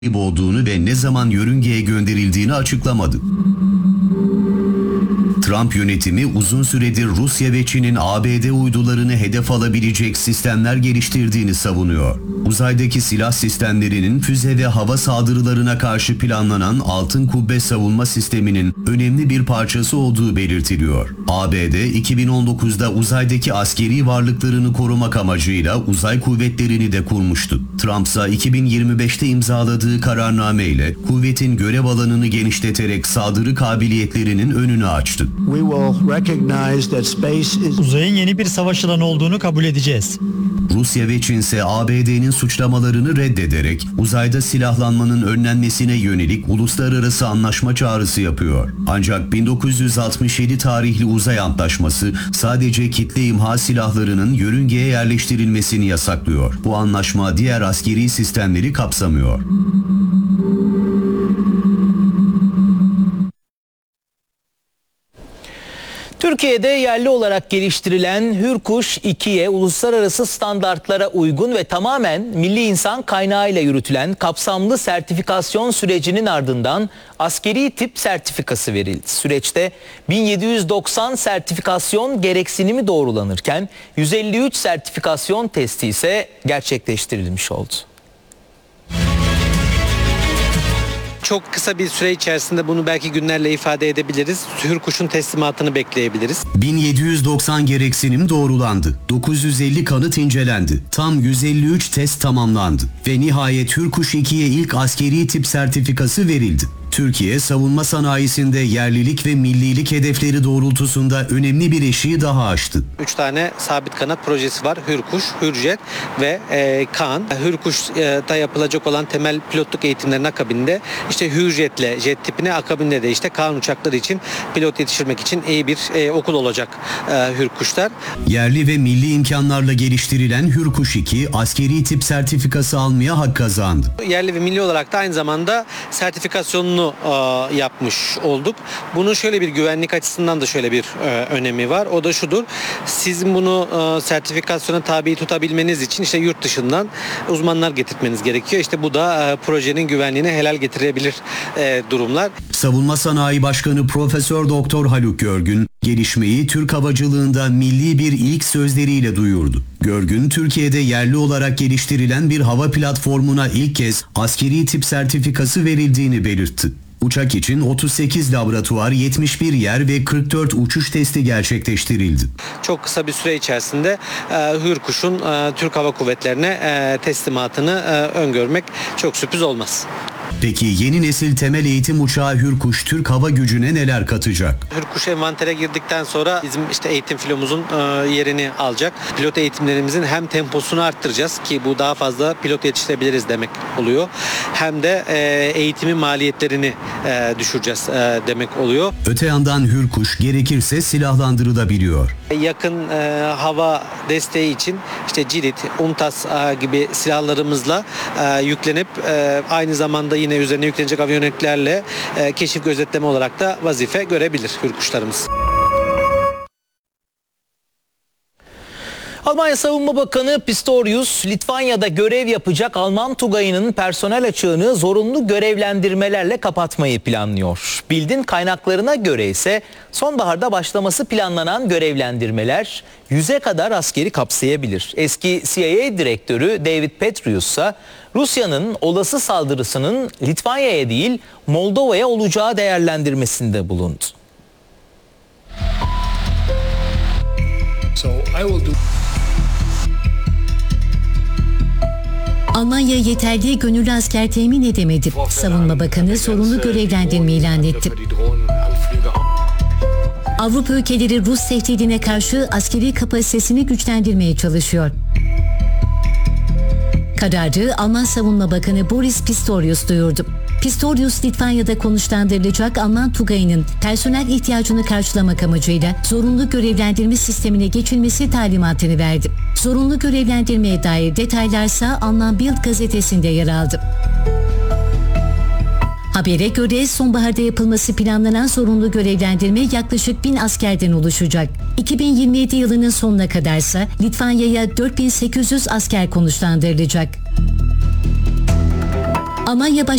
olduğunu ve ne zaman yörüngeye gönderildiğini açıklamadı. Trump yönetimi uzun süredir Rusya ve Çin'in ABD uydularını hedef alabilecek sistemler geliştirdiğini savunuyor. Uzaydaki silah sistemlerinin füze ve hava saldırılarına karşı planlanan Altın Kubbe savunma sisteminin önemli bir parçası olduğu belirtiliyor. ABD 2019'da uzaydaki askeri varlıklarını korumak amacıyla uzay kuvvetlerini de kurmuştu. Trump ise 2025'te imzaladığı kararnameyle kuvvetin görev alanını genişleterek saldırı kabiliyetlerinin önünü açtı. Uzayın yeni bir savaş alanı olduğunu kabul edeceğiz. Rusya ve Çin ise ABD'nin suçlamalarını reddederek uzayda silahlanmanın önlenmesine yönelik uluslararası anlaşma çağrısı yapıyor. Ancak 1967 tarihli uzay antlaşması sadece kitle imha silahlarının yörüngeye yerleştirilmesini yasaklıyor. Bu anlaşma diğer askeri sistemleri kapsamıyor. Türkiye'de yerli olarak geliştirilen Hürkuş 2'ye uluslararası standartlara uygun ve tamamen milli insan kaynağıyla yürütülen kapsamlı sertifikasyon sürecinin ardından askeri tip sertifikası verildi. Süreçte 1790 sertifikasyon gereksinimi doğrulanırken 153 sertifikasyon testi ise gerçekleştirilmiş oldu. Çok kısa bir süre içerisinde bunu belki günlerle ifade edebiliriz. Hürkuş'un teslimatını bekleyebiliriz. 1790 gereksinim doğrulandı. 950 kanıt incelendi. Tam 153 test tamamlandı. Ve nihayet Hürkuş 2'ye ilk askeri tip sertifikası verildi. Türkiye, savunma sanayisinde yerlilik ve millilik hedefleri doğrultusunda önemli bir eşiği daha aştı. 3 tane sabit kanat projesi var. Hürkuş, Hürjet ve Kaan. Hürkuş'ta yapılacak olan temel pilotluk eğitimlerinin akabinde işte Hürjet'le jet tipine, akabinde de işte Kaan uçakları için pilot yetiştirmek için iyi bir okul olacak Hürkuşlar. Yerli ve milli imkanlarla geliştirilen Hürkuş 2 askeri tip sertifikası almaya hak kazandı. Yerli ve milli olarak da aynı zamanda sertifikasyonunu yapmış olduk. Bunun şöyle bir güvenlik açısından da şöyle bir önemi var. O da şudur. Sizin bunu sertifikasyona tabi tutabilmeniz için işte yurt dışından uzmanlar getirtmeniz gerekiyor. İşte bu da projenin güvenliğine helal getirebilir durumlar. Savunma Sanayi Başkanı Profesör Doktor Haluk Görgün, gelişmeyi Türk havacılığında milli bir ilk sözleriyle duyurdu. Görgün, Türkiye'de yerli olarak geliştirilen bir hava platformuna ilk kez askeri tip sertifikası verildiğini belirtti. Uçak için 38 laboratuvar, 71 yer ve 44 uçuş testi gerçekleştirildi. Çok kısa bir süre içerisinde Hürkuş'un Türk Hava Kuvvetleri'ne teslimatını öngörmek çok sürpriz olmaz. Peki yeni nesil temel eğitim uçağı Hürkuş Türk Hava Gücü'ne neler katacak? Hürkuş envantere girdikten sonra bizim işte eğitim filomuzun yerini alacak. Pilot eğitimlerimizin hem temposunu arttıracağız ki bu daha fazla pilot yetiştirebiliriz demek oluyor. Hem de eğitimin maliyetlerini düşüreceğiz demek oluyor. Öte yandan Hürkuş gerekirse silahlandırılabiliyor. Yakın hava desteği için işte Cirit, UMTAS gibi silahlarımızla yüklenip aynı zamanda yine üzerine yüklenecek aviyoniklerle keşif gözetleme olarak da vazife görebilir Hürkuşlarımız. Almanya Savunma Bakanı Pistorius, Litvanya'da görev yapacak Alman Tugayı'nın personel açığını zorunlu görevlendirmelerle kapatmayı planlıyor. Bildin kaynaklarına göre ise sonbaharda başlaması planlanan görevlendirmeler 100'e kadar askeri kapsayabilir. Eski CIA direktörü David Petraeus ise Rusya'nın olası saldırısının Litvanya'ya değil Moldova'ya olacağı değerlendirmesinde bulundu. Almanya yeterli gönüllü asker temin edemedi. Savunma Bakanı zorunlu görevlendirme ilan etti. Avrupa ülkeleri Rus tehdidine karşı askeri kapasitesini güçlendirmeye çalışıyor. Kararı Alman Savunma Bakanı Boris Pistorius duyurdu. Pistorius, Litvanya'da konuşlandırılacak Alman Tugayı'nın personel ihtiyacını karşılamak amacıyla zorunlu görevlendirme sistemine geçilmesi talimatını verdi. Zorunlu görevlendirmeye dair detaylarsa Alman Bild gazetesinde yer aldı. Habere göre sonbaharda yapılması planlanan zorunlu görevlendirme yaklaşık 1000 askerden oluşacak. 2027 yılının sonuna kadarsa Litvanya'ya 4800 asker konuşlandırılacak. Almanya